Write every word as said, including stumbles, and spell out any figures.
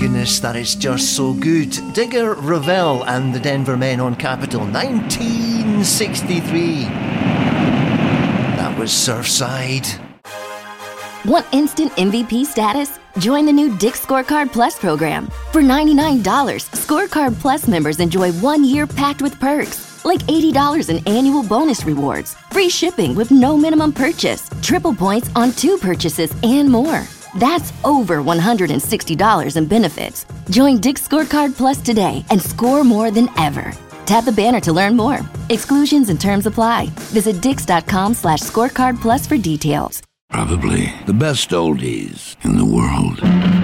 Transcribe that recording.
goodness, that is just so good. Digger Revell and the Denver Men on Capitol, nineteen sixty-three. That was Surfside. Want instant M V P status? Join the new Dick's Scorecard Plus program. For ninety-nine dollars, Scorecard Plus members enjoy one year packed with perks, like eighty dollars in annual bonus rewards, free shipping with no minimum purchase, triple points on two purchases, and more. That's over one hundred sixty dollars in benefits. Join Dick's Scorecard Plus today and score more than ever. Tap the banner to learn more. Exclusions and terms apply. Visit dix.com slash scorecard plus for details. Probably the best oldies in the world.